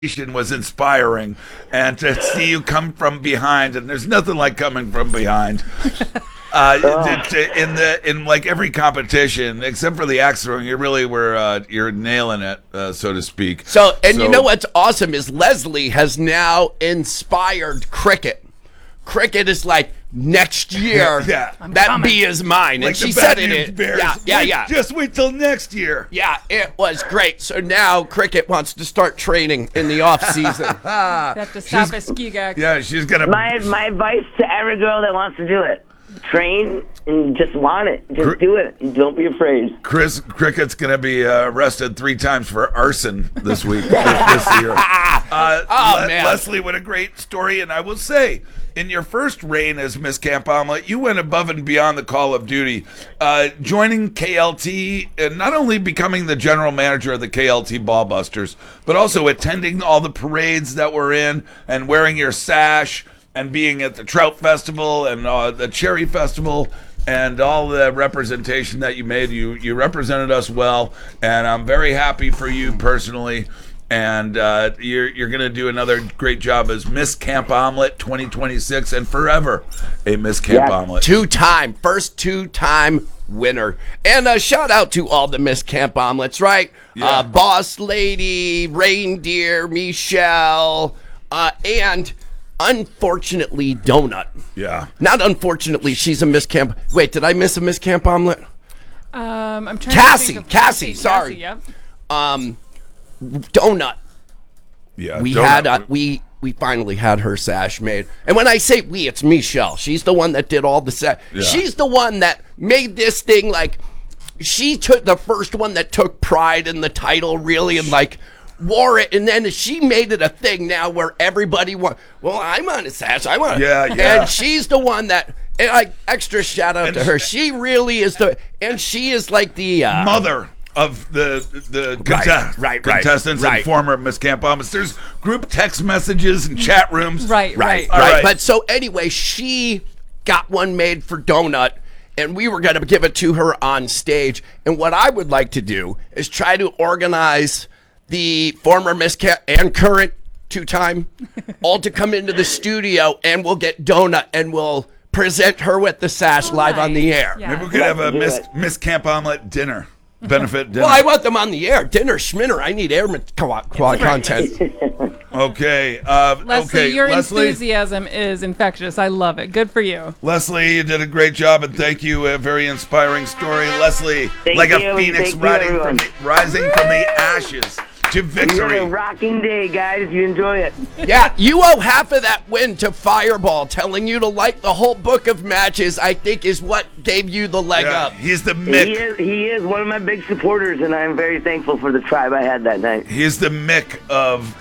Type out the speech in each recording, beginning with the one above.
was inspiring, and to see you come from behind, and there's nothing like coming from behind. In like every competition except for the axe throwing, you really were you're nailing it, so to speak. So you know what's awesome is Leslie has now inspired cricket. Cricket is like, next year, that bee is mine. Like and she said it. Yeah. Just wait till next year. Yeah, it was great. So now cricket wants to start training in the off season. Have to stop at ski gags. Yeah, she's gonna. My advice to every girl that wants to do it: train and just want it. Just do it. Don't be afraid. Cricket's gonna be arrested 3 times for arson this week. this year. Man. Leslie, what a great story, and I will say, in your first reign as Miss Camp Omelet, you went above and beyond the call of duty, joining KLT and not only becoming the general manager of the KLT Ballbusters, but also attending all the parades that we're in and wearing your sash and being at the Trout Festival and the Cherry Festival and all the representation that you made. You represented us well, and I'm very happy for you personally. And you're going to do another great job as Miss Camp Omelet 2026 and forever a Miss Camp Omelet. First two-time winner. And a shout out to all the Miss Camp Omelets, right? Yeah. Boss Lady, Reindeer, Michelle, and unfortunately Donut. Yeah. Not unfortunately, she's a Miss Camp. Wait, did I miss a Miss Camp Omelet? I'm trying Cassie, to think of Cassie, sorry. Yep. Donut. Yeah. We Donut. had we finally had her sash made. And when I say we, it's Michelle. She's the one that did all the sash. Yeah. She's the one that made this thing, like, she took the first one that took pride in the title, really, and like wore it, and then she made it a thing now where everybody I'm on a sash. I want it. Yeah. And she's the one that, and like, extra shout out to her. She really is and she is like the mother of the contestants and former Miss Camp Omelets. There's group text messages and chat rooms. Right. All right. But so anyway, she got one made for Donut, and we were going to give it to her on stage. And what I would like to do is try to organize the former Miss Camp and current 2-time all to come into the studio, and we'll get Donut and we'll present her with the sash live on the air. Yeah. Maybe we could have a Miss Camp Omelet dinner. Benefit dinner. Well, I want them on the air. Dinner, schminner. I need air content. Okay. Leslie, your Leslie, enthusiasm is infectious. I love it. Good for you. Leslie, you did a great job, and thank you. A very inspiring story. Leslie, Thank like you, a phoenix thank you, rising from the ashes to You victory. had a rocking day, guys. You enjoy it. Yeah, you owe half of that win to Fireball. Telling you to like the whole book of matches, I think, is what gave you the leg up. He's the Mick. He is one of my big supporters, and I'm very thankful for the tribe I had that night. He's the Mick of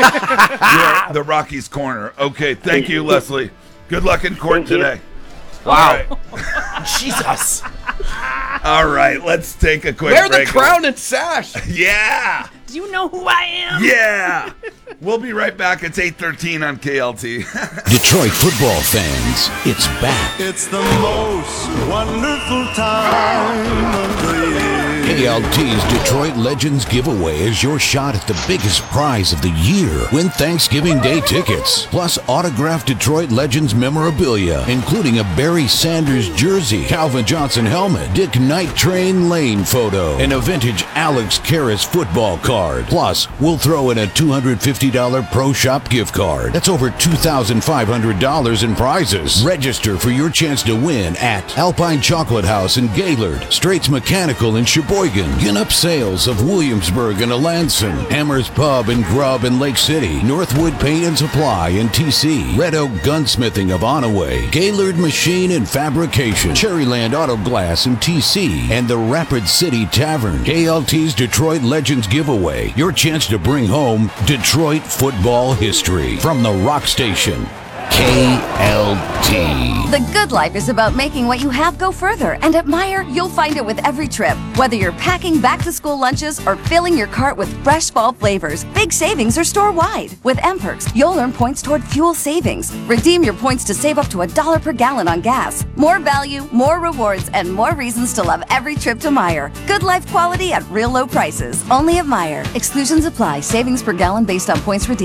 the Rockies corner. Okay, thank you, Leslie. Good luck in court Thank you. today. Wow. All right. Jesus. All right, let's take a quick Wear the break. crown and sash. Yeah. Do you know who I am? Yeah. We'll be right back. It's 8:13 on KLT. Detroit football fans, it's back. It's the most wonderful time of the year. KLT's Detroit Legends giveaway is your shot at the biggest prize of the year. Win Thanksgiving Day tickets, plus autographed Detroit Legends memorabilia, including a Barry Sanders jersey, Calvin Johnson helmet, Dick Night Train Lane photo, and a vintage Alex Karras football card. Plus, we'll throw in a $250 Pro Shop gift card. That's over $2,500 in prizes. Register for your chance to win at Alpine Chocolate House in Gaylord, Straits Mechanical in Sheboygan, Ginup Sales of Williamsburg and Alanson, Hammers Pub and Grub in Lake City, Northwood Paint and Supply in TC, Red Oak Gunsmithing of Onaway, Gaylord Machine and Fabrication, Cherryland Auto Glass in TC, and the Rapid City Tavern. KLT's Detroit Legends giveaway, your chance to bring home Detroit football history from the Rock Station. KLT. The good life is about making what you have go further, and at Meijer, you'll find it with every trip. Whether you're packing back-to-school lunches or filling your cart with fresh fall flavors, big savings are store-wide. With M-Perks, you'll earn points toward fuel savings. Redeem your points to save up to $1 per gallon on gas. More value, more rewards, and more reasons to love every trip to Meijer. Good life quality at real low prices. Only at Meijer. Exclusions apply. Savings per gallon based on points redeemed.